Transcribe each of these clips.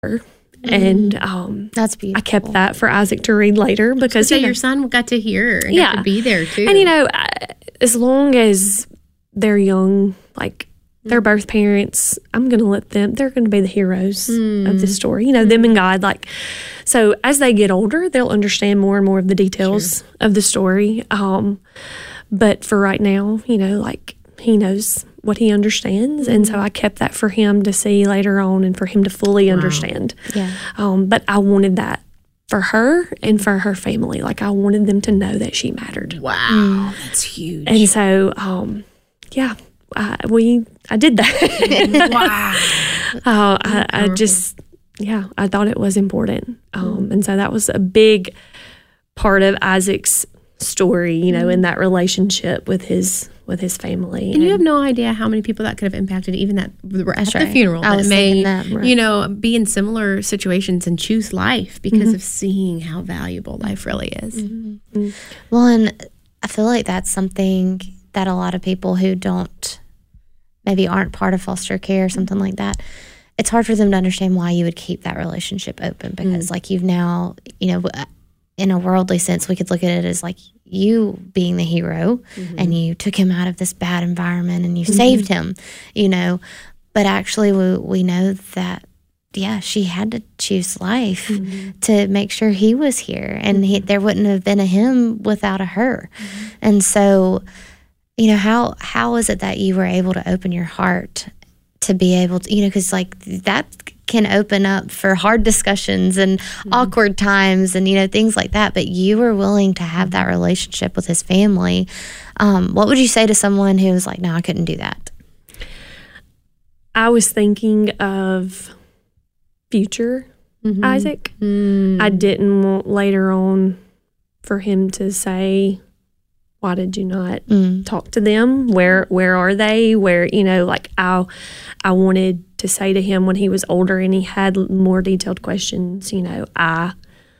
And that's beautiful. I kept that for Isaac to read later because so your son got to hear and got to be there too. And as long as they're young, like their birth parents, I'm going to let them, they're going to be the heroes of the story, them and God. Like, so as they get older, they'll understand more and more of the details of the story. But for right now, like he knows what he understands. And so I kept that for him to see later on and for him to fully understand. Yeah. But I wanted that for her and for her family. Like I wanted them to know that she mattered. Wow. That's huge. And so, I did that. Wow. I thought it was important. And so that was a big part of Isaac's story, in that relationship with his family. And you have no idea how many people that could have impacted, even that were at the funeral. I was thinking that. Right. Be in similar situations and choose life because of seeing how valuable life really is. Mm-hmm. Well, and I feel like that's something that a lot of people who maybe aren't part of foster care or something like that, it's hard for them to understand why you would keep that relationship open because like you've now, in a worldly sense, we could look at it as like you being the hero and you took him out of this bad environment and you saved him, but actually we know that, she had to choose life to make sure he was here and there wouldn't have been a him without a her. And so, how is it that you were able to open your heart to be able to, because like that can open up for hard discussions and awkward times and, things like that. But you were willing to have that relationship with his family. What would you say to someone who was like, no, I couldn't do that? I was thinking of future Isaac. I didn't want later on for him to say, why did you not talk to them? Where are they? Where, I wanted to say to him when he was older and he had more detailed questions, I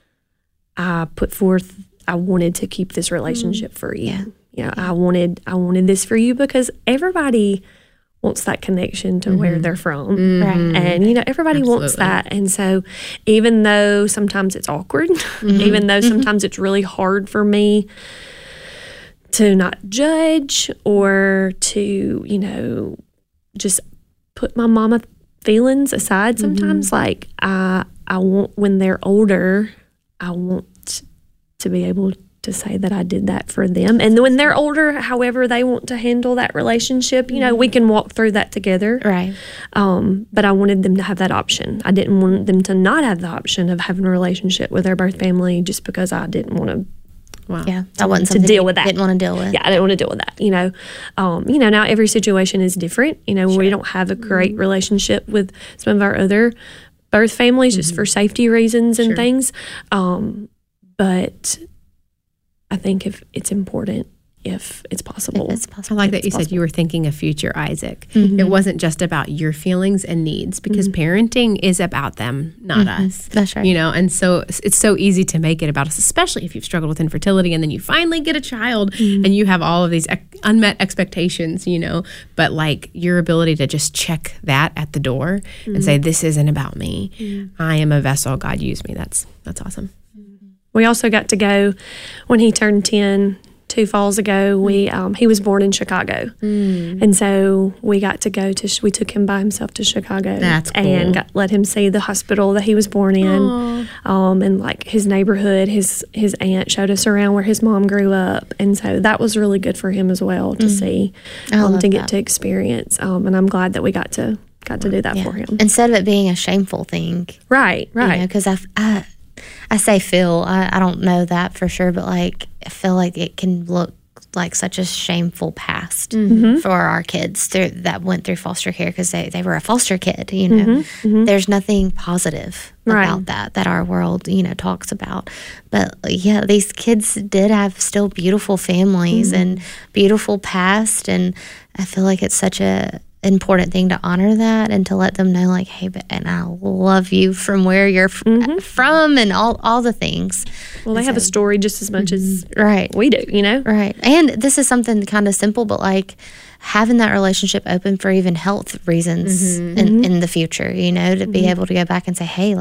put forth, I wanted to keep this relationship for you. I wanted this for you because everybody wants that connection to where they're from. Right. And, everybody wants that. And so even though sometimes it's awkward, even though sometimes it's really hard for me to not judge or to, just put my mama feelings aside sometimes. Like I want, when they're older, I want to be able to say that I did that for them. And when they're older, however they want to handle that relationship, we can walk through that together. Right. But I wanted them to have that option. I didn't want them to not have the option of having a relationship with their birth family just because I didn't want to. Wow. Yeah, that wasn't something to deal with that. Didn't want to deal with. Yeah, I didn't want to deal with that. Now every situation is different. We don't have a great relationship with some of our other birth families just for safety reasons and things. But I think if it's important, if it's possible. If it's possible. I like that you said you were thinking of future Isaac. It wasn't just about your feelings and needs because parenting is about them, not us. That's right. And so it's so easy to make it about us, especially if you've struggled with infertility and then you finally get a child and you have all of these unmet expectations, but like your ability to just check that at the door and say, this isn't about me. I am a vessel. God used me. That's awesome. We also got to go when he turned 10, 2 falls ago. He was born in Chicago, and so we got to go to. We took him by himself to Chicago. That's cool. And let him see the hospital that he was born in, and like his neighborhood. His aunt showed us around where his mom grew up, and so that was really good for him as well to see, to get to experience. And I'm glad that we got to do that for him instead of it being a shameful thing. Right. Because I say feel, I don't know that for sure, but like I feel like it can look like such a shameful past for our kids that went through foster care because they were a foster kid, There's nothing positive about that our world, talks about. But yeah, these kids did have still beautiful families and beautiful past, and I feel like it's such a important thing to honor that and to let them know like, hey, and I love you from where you're from and all the things. Well, they have a story just as much as we do, Right. And this is something kind of simple, but like having that relationship open for even health reasons in the future, you know, to be able to go back and say, hey,